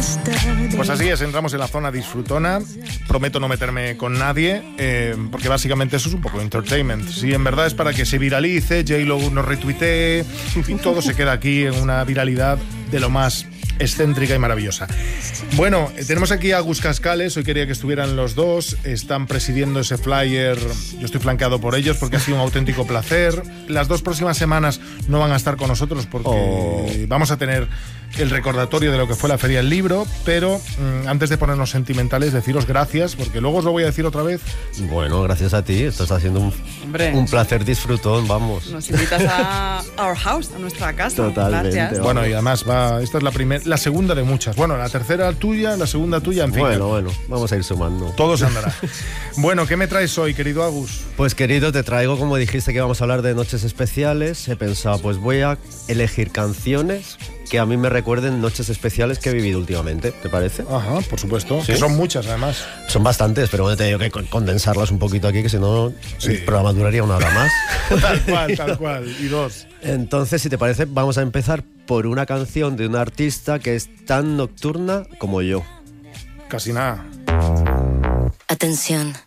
Pues así es, entramos en la zona disfrutona. Prometo no meterme con nadie, porque básicamente eso es un poco entertainment. Si en verdad es para que se viralice, J-Lo nos retuitee y todo se queda aquí en una viralidad de lo más excéntrica y maravillosa. Bueno, tenemos aquí a Gus Cascales. Hoy quería que estuvieran los dos. Están presidiendo ese flyer. Yo estoy flanqueado por ellos porque ha sido un auténtico placer. Las 2 próximas semanas no van a estar con nosotros porque vamos a tener el recordatorio de lo que fue la Feria del Libro, pero antes de ponernos sentimentales, deciros gracias, porque luego os lo voy a decir otra vez. Bueno, gracias a ti, estás haciendo un placer disfrutón, vamos. Nos invitas a Our House, a nuestra casa. Totalmente. Gracias. Bueno, y además esta es la segunda de muchas. Bueno, la tercera tuya, la segunda tuya, en fin. Bueno, vamos a ir sumando. Todo se andará. Bueno, ¿qué me traes hoy, querido Agus? Pues querido, te traigo, como dijiste que íbamos a hablar de noches especiales, he pensado, pues voy a elegir canciones que a mí me recuerden noches especiales que he vivido últimamente, ¿te parece? Ajá, por supuesto, ¿Sí? que son muchas además. Son bastantes, pero bueno, he tenido que condensarlas un poquito aquí, que si no el programa duraría 1 hora más. Tal cual, y 2. Entonces, si te parece, vamos a empezar por una canción de una artista que es tan nocturna como yo. Casi nada. Atención.